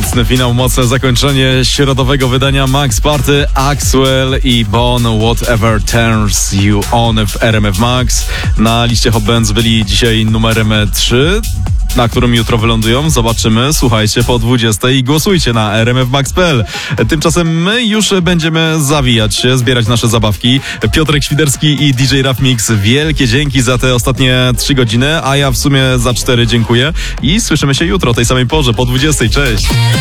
Mocny finał, mocne zakończenie środowego wydania Max Party, Axwell i Bon, Whatever Turns You On w RMF Max. Na liście Hot Bands byli dzisiaj numerem 3, na którym jutro wylądują. Zobaczymy, słuchajcie, po 20 i głosujcie na rmfmax.pl. Tymczasem my już będziemy zawijać się, zbierać nasze zabawki. Piotrek Świderski i DJ Raf Mix, wielkie dzięki za te ostatnie 3 godziny, a ja w sumie za 4 dziękuję i słyszymy się jutro o tej samej porze, po 20. Cześć!